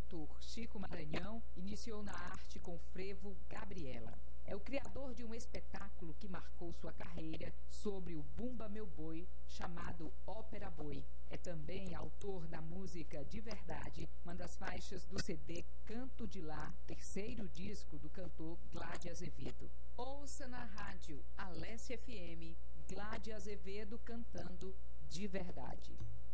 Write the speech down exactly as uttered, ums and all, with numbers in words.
cantor Chico Maranhão iniciou na arte com o frevo Gabriela. É o criador de um espetáculo que marcou sua carreira sobre o Bumba Meu Boi, chamado Ópera Boi. É também autor da música De Verdade, uma das faixas do C D Canto de Lá, terceiro disco do cantor Gládio Azevedo. Ouça na rádio Alesse F M, Gládio Azevedo cantando De Verdade.